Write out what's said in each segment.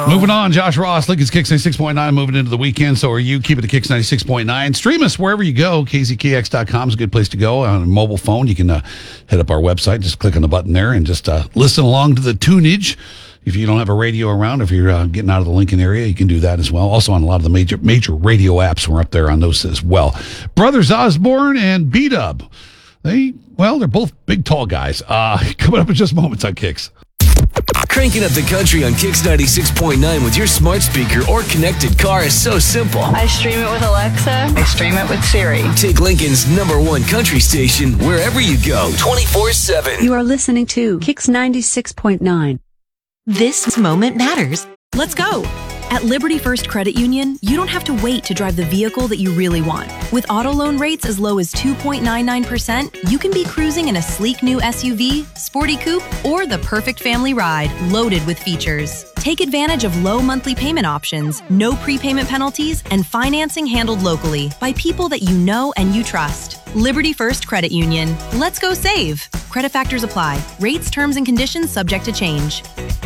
Moving on, Josh Ross, Lincoln's Kicks 96.9, moving into the weekend. So are you. Keep it at Kicks 96.9. Stream us wherever you go. KZKX.com is a good place to go. On a mobile phone, you can head up our website, just click on the button there and just listen along to the tunage. If you don't have a radio around, if you're getting out of the Lincoln area, you can do that as well. Also on a lot of the major radio apps, we're up there on those as well. Brothers Osborne and B-Dub. They're both big, tall guys. Coming up in just moments on Kicks. Cranking up the country on Kicks 96.9 with your smart speaker or connected car is so simple. I stream it with Alexa. I stream it with Siri. Take Lincoln's #1 country station wherever you go, 24/7. You are listening to Kicks 96.9. This moment matters. Let's go. At Liberty First Credit Union, you don't have to wait to drive the vehicle that you really want. With auto loan rates as low as 2.99%, you can be cruising in a sleek new SUV, sporty coupe, or the perfect family ride loaded with features. Take advantage of low monthly payment options, no prepayment penalties, and financing handled locally by people that you know and you trust. Liberty First Credit Union. Let's go save. Credit factors apply. Rates, terms, and conditions subject to change.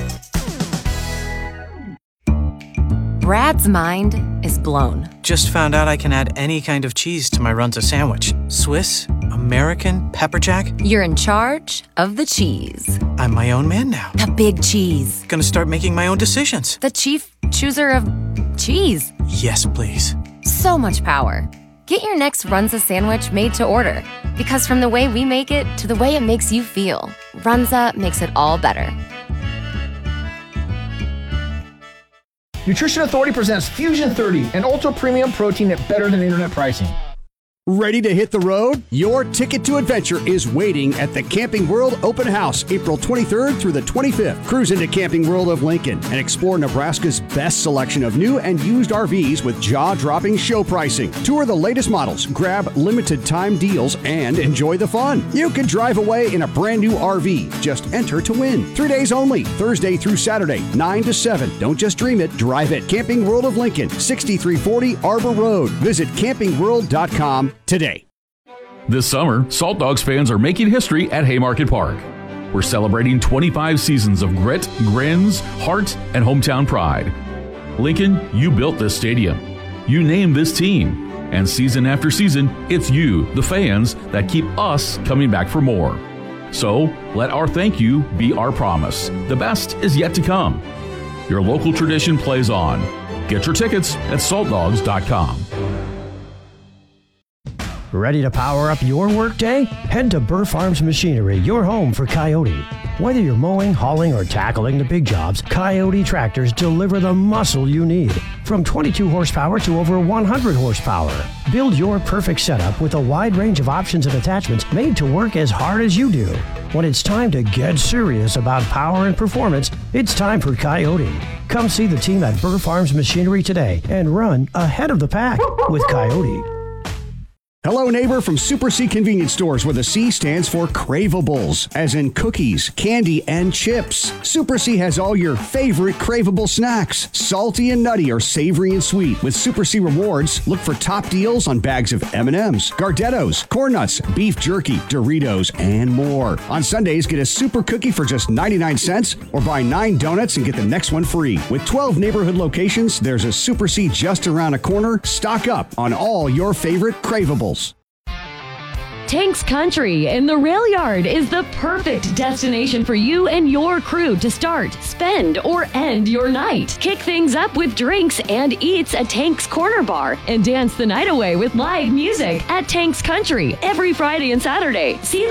Brad's mind is blown. Just found out I can add any kind of cheese to my Runza sandwich. Swiss, American, pepper jack. You're in charge of the cheese. I'm my own man now. The big cheese. Gonna start making my own decisions. The chief chooser of cheese. Yes, please. So much power. Get your next Runza sandwich made to order. Because from the way we make it to the way it makes you feel, Runza makes it all better. Nutrition Authority presents Fusion 30, an ultra-premium protein at better than internet pricing. Ready to hit the road? Your ticket to adventure is waiting at the Camping World Open House, April 23rd through the 25th. Cruise into Camping World of Lincoln and explore Nebraska's best selection of new and used RVs with jaw-dropping show pricing. Tour the latest models, grab limited time deals, and enjoy the fun. You can drive away in a brand new RV. Just enter to win. 3 days only, Thursday through Saturday, 9 to 7. Don't just dream it, drive it. Camping World of Lincoln, 6340 Arbor Road. Visit campingworld.com today. This summer, Salt Dogs fans are making history at Haymarket Park. We're celebrating 25 seasons of grit, grins, heart, and hometown pride. Lincoln, you built this stadium. You named this team. And season after season, it's you, the fans, that keep us coming back for more. So, let our thank you be our promise. The best is yet to come. Your local tradition plays on. Get your tickets at saltdogs.com. Ready to power up your workday? Head to Burr Farms Machinery, your home for Coyote. Whether you're mowing, hauling, or tackling the big jobs, Coyote tractors deliver the muscle you need. From 22 horsepower to over 100 horsepower. Build your perfect setup with a wide range of options and attachments made to work as hard as you do. When it's time to get serious about power and performance, it's time for Coyote. Come see the team at Burr Farms Machinery today and run ahead of the pack with Coyote. Hello, neighbor from Super C Convenience Stores, where the C stands for Cravables, as in cookies, candy, and chips. Super C has all your favorite craveable snacks, salty and nutty or savory and sweet. With Super C Rewards, look for top deals on bags of M&Ms, Gardettos, Corn Nuts, beef jerky, Doritos, and more. On Sundays, get a super cookie for just 99 cents or buy 9 donuts and get the next one free. With 12 neighborhood locations, there's a Super C just around the corner. Stock up on all your favorite cravables. Tanks Country in the Rail Yard is the perfect destination for you and your crew to start, spend, or end your night. Kick things up with drinks and eats at Tanks Corner Bar and dance the night away with live music at Tanks Country every Friday and Saturday. See